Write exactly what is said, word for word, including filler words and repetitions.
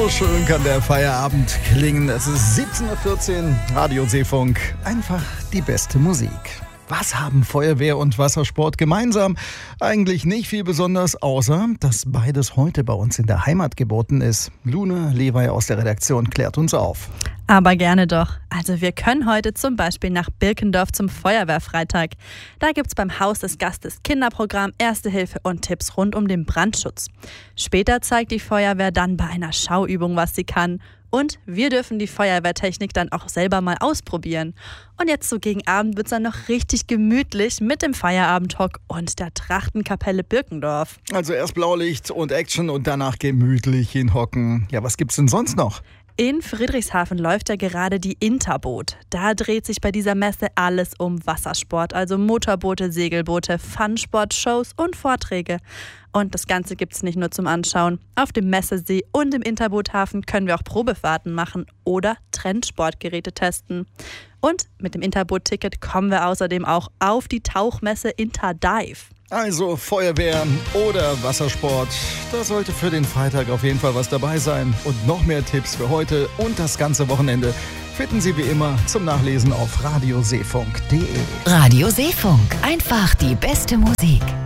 So schön kann der Feierabend klingen. Es ist siebzehn Uhr vierzehn, Radio Seefunk. Einfach die beste Musik. Was haben Feuerwehr und Wassersport gemeinsam? Eigentlich nicht viel besonders, außer dass beides heute bei uns in der Heimat geboten ist. Luna Lewy aus der Redaktion klärt uns auf. Aber gerne doch. Also wir können heute zum Beispiel nach Birkendorf zum Feuerwehrfreitag. Da gibt's beim Haus des Gastes Kinderprogramm, Erste Hilfe und Tipps rund um den Brandschutz. Später zeigt die Feuerwehr dann bei einer Schauübung, was sie kann. Und wir dürfen die Feuerwehrtechnik dann auch selber mal ausprobieren. Und jetzt so gegen Abend wird's dann noch richtig gemütlich mit dem Feierabendtalk und der Trachtenkapelle Birkendorf. Also erst Blaulicht und Action und danach gemütlich hinhocken. Ja, was gibt's denn sonst noch? In Friedrichshafen läuft ja gerade die Interboot. Da dreht sich bei dieser Messe alles um Wassersport, also Motorboote, Segelboote, Funsport, Shows und Vorträge. Und das Ganze gibt's nicht nur zum Anschauen. Auf dem Messesee und im Interboothafen können wir auch Probefahrten machen oder Trendsportgeräte testen. Und mit dem Interboot-Ticket kommen wir außerdem auch auf die Tauchmesse Interdive. Also Feuerwehr oder Wassersport, da sollte für den Freitag auf jeden Fall was dabei sein. Und noch mehr Tipps für heute und das ganze Wochenende finden Sie wie immer zum Nachlesen auf radioseefunk punkt de. Radio Seefunk, einfach die beste Musik.